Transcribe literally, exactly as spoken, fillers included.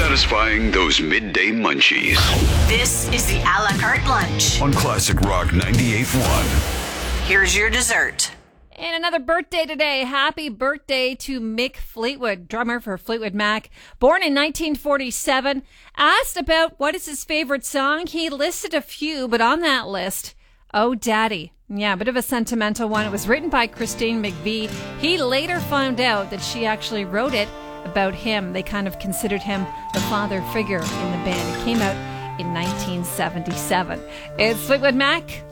satisfying those midday munchies. This is the a la carte lunch on Classic Rock ninety-eight point one. Here's your dessert. And another birthday today. Happy birthday to Mick Fleetwood, drummer for Fleetwood Mac. Born in nineteen forty-seven. Asked about what is his favorite song, he listed a few, but on that list, Oh Daddy. Yeah, a bit of a sentimental one. It was written by Christine McVie. He later found out that she actually wrote it about him. They kind of considered him the father figure in the band. It came out in nineteen seventy-seven. It's Fleetwood Mac